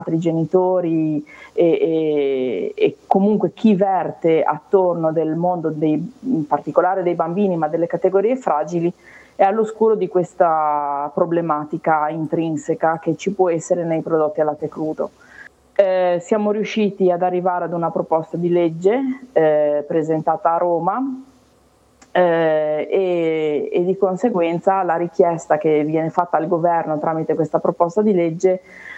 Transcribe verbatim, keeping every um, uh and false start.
altri genitori e, e, e comunque chi verte attorno del mondo dei, in particolare dei bambini, ma delle categorie fragili, è all'oscuro di questa problematica intrinseca che ci può essere nei prodotti a latte crudo. Eh, siamo riusciti ad arrivare ad una proposta di legge eh, presentata a Roma eh, e, e di conseguenza la richiesta che viene fatta al governo tramite questa proposta di legge